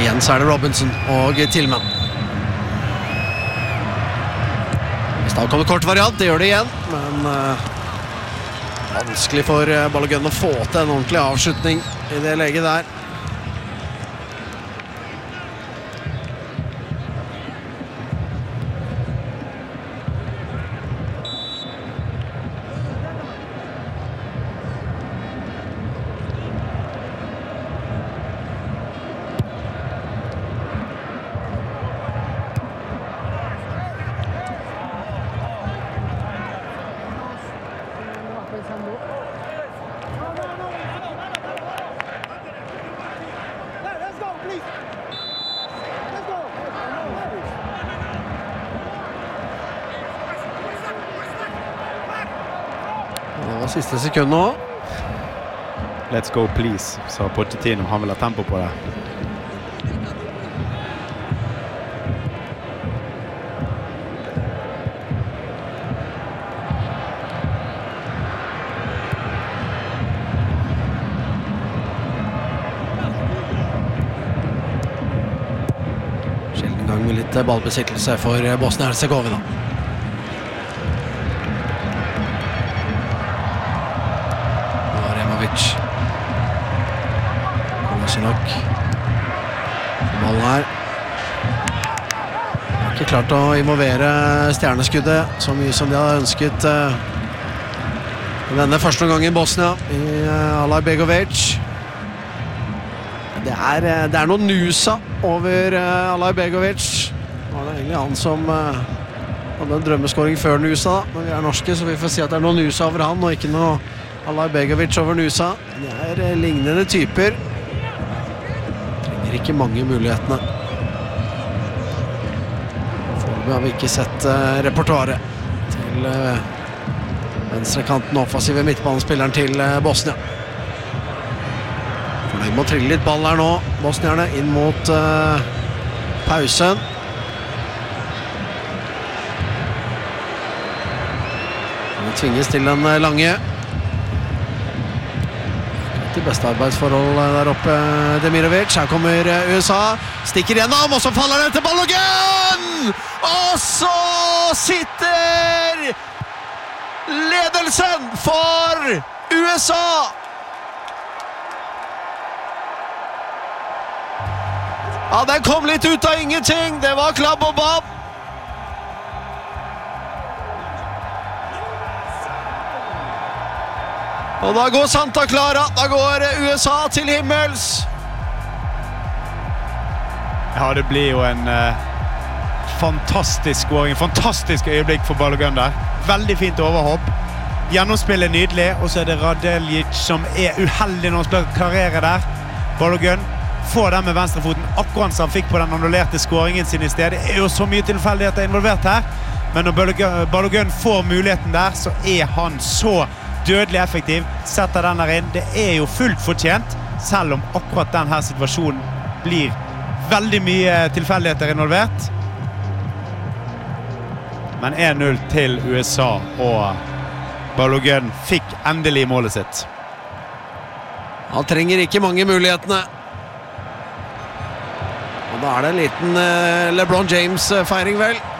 Igjen så det Robinson og Tillman. Hvis det kommer kort variant, det gjør det igjen, men vanskelig for Balogun å få til en ordentlig avslutning i det leget der. Det var siste sekund nå. Let's go please, sa Pochettino. Han vil ha tempo på det. Sjelden gang med litt ballbesittelse for Bosnia-Herzegovina. Kolasinac ballen her. De har ikke klart å involvere stjerneskuddet så mye som de hadde ønsket i denne første omgang i Bosnia i Alajbegovic. Det er noe nusa over Alajbegovic. Det var egentlig han som hadde en drømmeskåring før nusa da, når vi norske, så vi får si at det noe nusa over han og ikke noe Alajbegovic over nusa. De lignende typer. Trenger ikke mange mulighetene. Foreløpig har vi ikke sett repertoaret til venstrekanten offensive midtbanespilleren til Bosnia. Fornøyd må trille litt ball her nå, bosnierne, inn mot pausen. De tvinges til den lange. Til beste arbeidsforhold der oppe, Demirovic. Her kommer USA, stikker gjennom, og så faller den til Balogun! Og så sitter ledelsen for USA! Ja, den kom litt ut av ingenting. Det var klabb og babb. Og da går Santa Clara, da går USA til himmels. Ja, det blir jo en fantastisk scoring, fantastisk øyeblikk for Balogun der. Veldig fint overhopp. Gjennomspillet nydelig, og så det Radeljic som uheldig når han spiller karriere der. Balogun får den med venstrefoten akkurat som han fikk på den annullerte scoringen sin i sted. Det jo så mye tilfeldigheter involvert her, men når Balogun får muligheten der, så han så dødelig effektiv, setter den der inn. Det jo fullt fortjent, selv om akkurat denne situasjonen blir veldig mye tilfeldigheter involvert. Men 1-0 til USA, og Balogun fikk endelig målet sitt. Han trenger ikke mange mulighetene. Og da det en liten LeBron James-feiring vel.